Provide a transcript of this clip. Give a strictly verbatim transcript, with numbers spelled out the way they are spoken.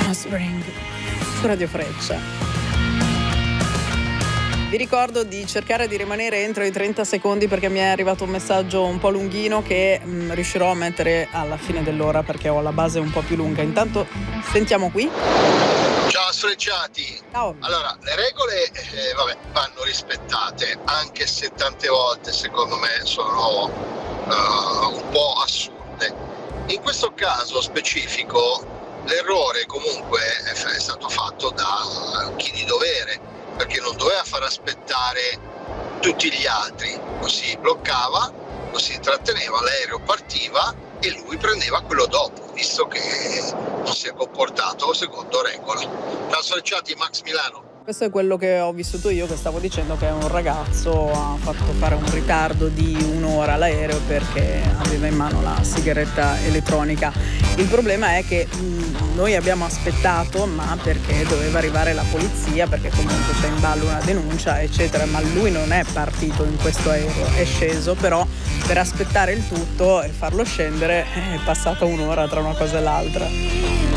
Offspring su Radio Freccia. Vi ricordo di cercare di rimanere entro i trenta secondi perché mi è arrivato un messaggio un po' lunghino che mh, riuscirò a mettere alla fine dell'ora perché ho la base un po' più lunga. Intanto sentiamo qui. Ciao sfrecciati. Ciao. Allora, le regole eh, vabbè, vanno rispettate, anche se tante volte secondo me sono uh, un po' assurde. In questo caso specifico l'errore comunque è stato fatto da chi di dovere, perché non doveva far aspettare tutti gli altri, lo si bloccava, lo si intratteneva, l'aereo partiva e lui prendeva quello dopo, visto che non si è comportato secondo regola. Ciao sfrecciati, Max Milano. Questo è quello che ho vissuto io, che stavo dicendo che un ragazzo ha fatto fare un ritardo di un'ora all'aereo perché aveva in mano la sigaretta elettronica. Il problema è che mh, noi abbiamo aspettato, ma perché doveva arrivare la polizia, perché comunque c'è in ballo una denuncia, eccetera, ma lui non è partito in questo aereo, è sceso, però per aspettare il tutto e farlo scendere è passata un'ora tra una cosa e l'altra.